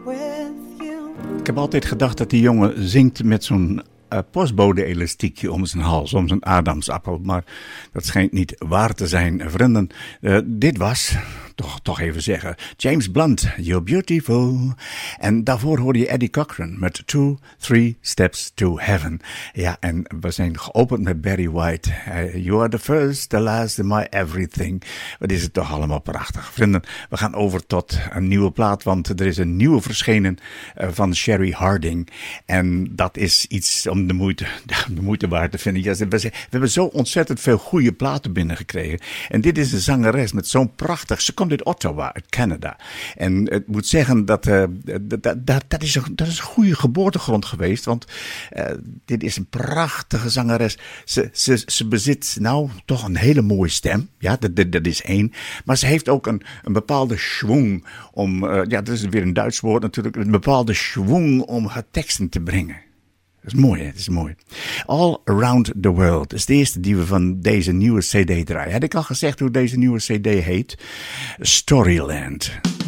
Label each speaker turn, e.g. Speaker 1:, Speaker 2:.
Speaker 1: Ik heb altijd gedacht dat die jongen zingt met zo'n postbode-elastiekje om zijn hals, om zijn adamsappel. Maar dat schijnt niet waar te zijn, vrienden. Dit was, toch even zeggen, James Blunt, You're Beautiful. En daarvoor hoorde je Eddie Cochran met 2, 3 Steps to Heaven. Ja, en we zijn geopend met Barry White. You are the first, the last, and my everything. Wat is het toch allemaal prachtig. Vrienden, we gaan over tot een nieuwe plaat, want er is een nieuwe verschenen van Sherry Harding. En dat is iets om de moeite waard te vinden. Ja, we hebben zo ontzettend veel goede platen binnengekregen. En dit is een zangeres met zo'n prachtig... Ze komt uit Ottawa, uit Canada. En het moet zeggen dat is een goede geboortegrond geweest. Want dit is een prachtige zangeres. Ze bezit nou toch een hele mooie stem. Ja, dat is één. Maar ze heeft ook een bepaalde schwung om... dat is weer een Duits woord natuurlijk. Een bepaalde schwung om haar teksten te brengen. Dat is mooi, hè? Dat is mooi. All Around the World is de eerste die we van deze nieuwe CD draaien. Had ik al gezegd hoe deze nieuwe CD heet? Storyland.